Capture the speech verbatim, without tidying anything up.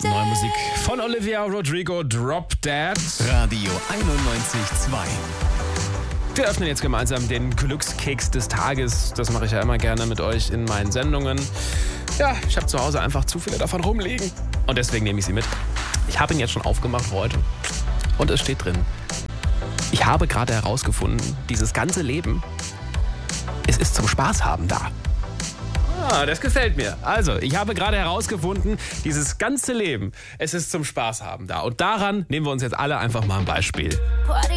Neue Musik von Olivia Rodrigo, Drop Dead. Radio einundneunzig Komma zwei. Wir öffnen jetzt gemeinsam den Glückskeks des Tages. Das mache ich ja immer gerne mit euch in meinen Sendungen. Ja, ich habe zu Hause einfach zu viele davon rumliegen. Und deswegen nehme ich sie mit. Ich habe ihn jetzt schon aufgemacht für heute. Und es steht drin: Ich habe gerade herausgefunden, dieses ganze Leben, es ist zum Spaß haben da. Ah, das gefällt mir. Also, ich habe gerade herausgefunden, dieses ganze Leben, es ist zum Spaß haben da. Und daran nehmen wir uns jetzt alle einfach mal ein Beispiel.